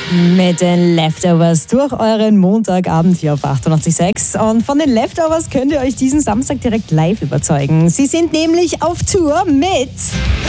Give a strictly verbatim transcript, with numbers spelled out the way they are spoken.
Mit den Leftovers durch euren Montagabend hier auf achtundachtzig Komma sechs. Und von den Leftovers könnt ihr euch diesen Samstag direkt live überzeugen. Sie sind nämlich auf Tour mit